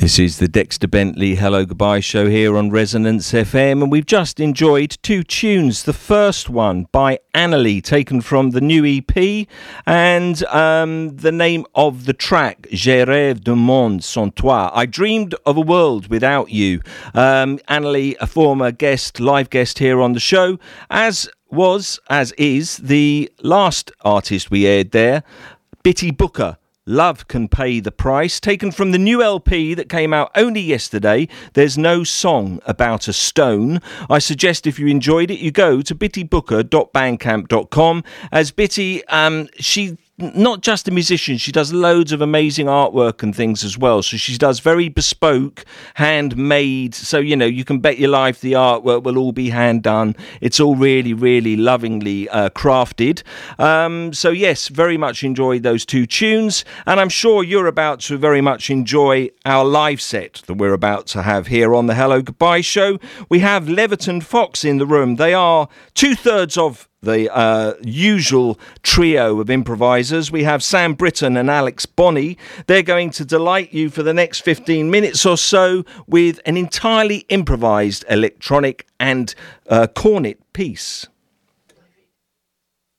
This is the Dexter Bentley Hello Goodbye show here on Resonance FM, and we've just enjoyed two tunes. The first one by Annalie, taken from the new EP, and the name of the track, Je rêve d'un monde sans toi. I dreamed of a world without you. Annalie, a former live guest here on the show, as is the last artist we aired there, Bitty Booker. Love Can Pay the Price, taken from the new LP that came out only yesterday. There's no song about a stone. I suggest if you enjoyed it, you go to bittybooker.bandcamp.com. As Bitty, she not just a musician, she does loads of amazing artwork and things as well. So she does very bespoke, handmade. So, you can bet your life the artwork will all be hand done. It's all really, really lovingly crafted. So yes, very much enjoyed those two tunes. And I'm sure you're about to very much enjoy our live set that we're about to have here on the Hello Goodbye show. We have Leverton Fox in the room. They are 2/3 of the usual trio of improvisers. We have Sam Britton and Alex Bonney. They're going to delight you for the next 15 minutes or so with an entirely improvised electronic and cornet piece.